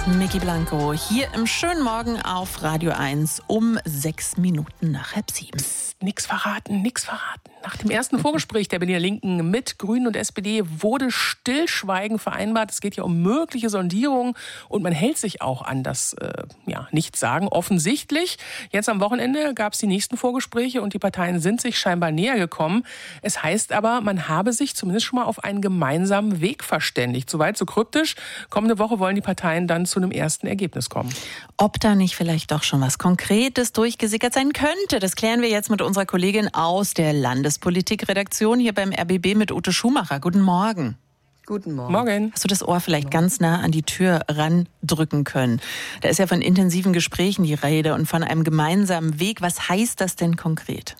Micky Blanco hier im schönen Morgen auf Radio 1 um 6 Minuten nach 6:30. Psst, nix verraten. Nach dem ersten Vorgespräch der Berliner Linken mit Grünen und SPD wurde Stillschweigen vereinbart. Es geht ja um mögliche Sondierungen und man hält sich auch an das Nichtsagen offensichtlich. Jetzt am Wochenende gab es die nächsten Vorgespräche und die Parteien sind sich scheinbar näher gekommen. Es heißt aber, man habe sich zumindest schon mal auf einen gemeinsamen Weg verständigt. Soweit so kryptisch. Kommende Woche wollen die Parteien dann zu einem ersten Ergebnis kommen. Ob da nicht vielleicht doch schon was Konkretes durchgesickert sein könnte, das klären wir jetzt mit unserer Kollegin aus der Landespolitikredaktion hier beim RBB mit Ute Schumacher. Guten Morgen. Guten Morgen. Morgen. Hast du das Ohr vielleicht ganz nah an die Tür randrücken können? Da ist ja von intensiven Gesprächen die Rede und von einem gemeinsamen Weg. Was heißt das denn konkret?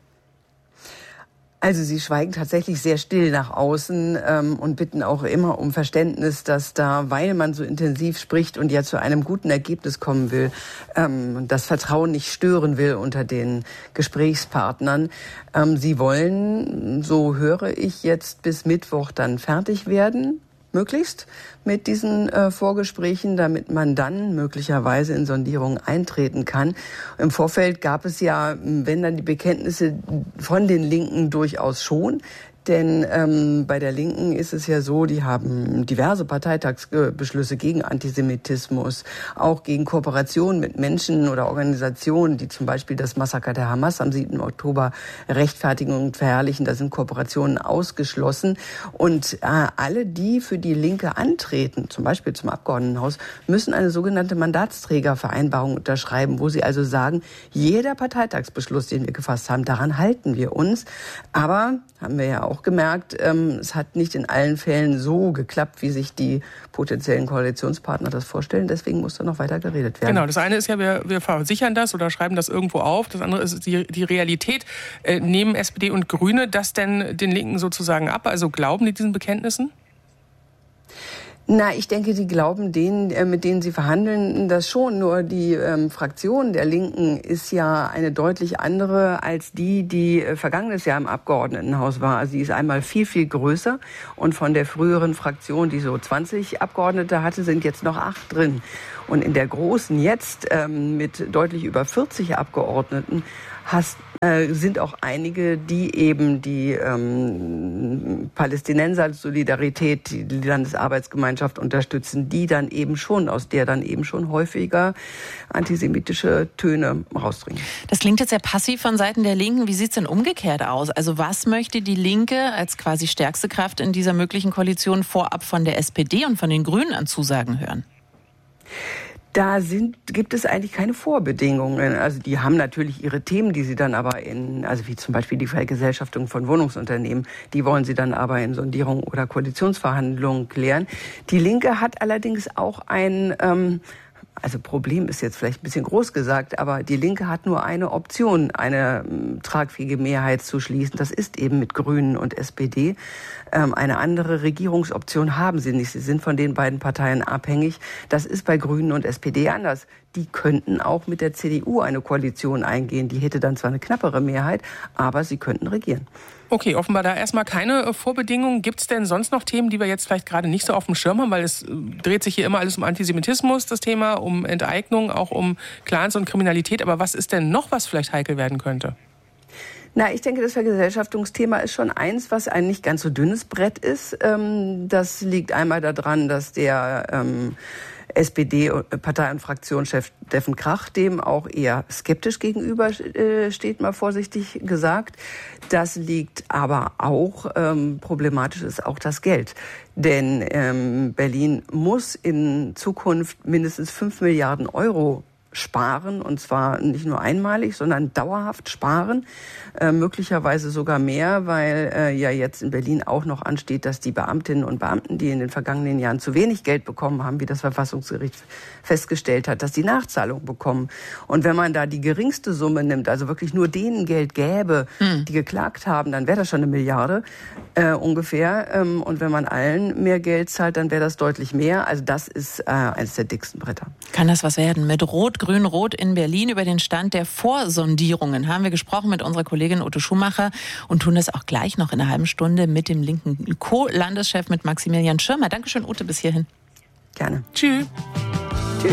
Also sie schweigen tatsächlich sehr still nach außen und bitten auch immer um Verständnis, dass da, weil man so intensiv spricht und ja zu einem guten Ergebnis kommen will, das Vertrauen nicht stören will unter den Gesprächspartnern. Sie wollen, so höre ich jetzt, bis Mittwoch dann fertig werden, möglichst mit diesen Vorgesprächen, damit man dann möglicherweise in Sondierungen eintreten kann. Im Vorfeld gab es ja, wenn dann die Bekenntnisse von den Linken durchaus schon. Denn bei der Linken ist es ja so, die haben diverse Parteitagsbeschlüsse gegen Antisemitismus, auch gegen Kooperation mit Menschen oder Organisationen, die zum Beispiel das Massaker der Hamas am 7. Oktober rechtfertigen und verherrlichen. Da sind Kooperationen ausgeschlossen. Und alle, die für die Linke antreten, zum Beispiel zum Abgeordnetenhaus, müssen eine sogenannte Mandatsträgervereinbarung unterschreiben, wo sie also sagen, jeder Parteitagsbeschluss, den wir gefasst haben, daran halten wir uns. Aber, haben wir ja auch gemerkt, es hat nicht in allen Fällen so geklappt, wie sich die potenziellen Koalitionspartner das vorstellen. Deswegen muss da noch weiter geredet werden. Genau, das eine ist ja, wir versichern das oder schreiben das irgendwo auf. Das andere ist die Realität. Nehmen SPD und Grüne das denn den Linken sozusagen ab? Also glauben die diesen Bekenntnissen? Na, ich denke, die glauben denen, mit denen sie verhandeln, das schon. Nur die Fraktion der Linken ist ja eine deutlich andere als die vergangenes Jahr im Abgeordnetenhaus war. Also sie ist einmal viel, viel größer. Und von der früheren Fraktion, die so 20 Abgeordnete hatte, sind jetzt noch 8 drin. Und in der großen jetzt mit deutlich über 40 Abgeordneten sind auch einige, die eben die Palästinenser-Solidarität, die Landesarbeitsgemeinschaft unterstützen, aus der dann eben schon häufiger antisemitische Töne rausdringen. Das klingt jetzt sehr passiv von Seiten der Linken. Wie sieht es denn umgekehrt aus? Also was möchte die Linke als quasi stärkste Kraft in dieser möglichen Koalition vorab von der SPD und von den Grünen an Zusagen hören? Gibt es eigentlich keine Vorbedingungen. Also die haben natürlich ihre Themen, die sie dann aber wie zum Beispiel die Vergesellschaftung von Wohnungsunternehmen, die wollen sie dann aber in Sondierung oder Koalitionsverhandlungen klären. Die Linke hat allerdings auch Problem ist jetzt vielleicht ein bisschen groß gesagt, aber die Linke hat nur eine Option, eine tragfähige Mehrheit zu schließen. Das ist eben mit Grünen und SPD. Eine andere Regierungsoption haben sie nicht. Sie sind von den beiden Parteien abhängig. Das ist bei Grünen und SPD anders. Die könnten auch mit der CDU eine Koalition eingehen. Die hätte dann zwar eine knappere Mehrheit, aber sie könnten regieren. Okay, offenbar da erstmal keine Vorbedingungen. Gibt es denn sonst noch Themen, die wir jetzt vielleicht gerade nicht so auf dem Schirm haben? Weil es dreht sich hier immer alles um Antisemitismus, das Thema, um Enteignung, auch um Clans und Kriminalität. Aber was ist denn noch, was vielleicht heikel werden könnte? Na, ich denke, das Vergesellschaftungsthema ist schon eins, was ein nicht ganz so dünnes Brett ist. Das liegt einmal daran, dass der SPD-Partei- und Fraktionschef Steffen Krach dem auch eher skeptisch gegenüber steht, mal vorsichtig gesagt. Das liegt aber auch, problematisch ist auch das Geld. Denn Berlin muss in Zukunft mindestens 5 Milliarden Euro sparen, und zwar nicht nur einmalig, sondern dauerhaft sparen, möglicherweise sogar mehr, weil jetzt in Berlin auch noch ansteht, dass die Beamtinnen und Beamten, die in den vergangenen Jahren zu wenig Geld bekommen haben, wie das Verfassungsgericht festgestellt hat, dass die Nachzahlung bekommen. Und wenn man da die geringste Summe nimmt, also wirklich nur denen Geld gäbe, die geklagt haben, dann wäre das schon 1 Milliarde ungefähr. Und wenn man allen mehr Geld zahlt, dann wäre das deutlich mehr. Also das ist eines der dicksten Bretter. Kann das was werden? Mit Grün-Rot in Berlin über den Stand der Vorsondierungen haben wir gesprochen mit unserer Kollegin Ute Schumacher und tun das auch gleich noch in einer halben Stunde mit dem linken Co-Landeschef, mit Maximilian Schirmer. Dankeschön, Ute, bis hierhin. Gerne. Tschüss.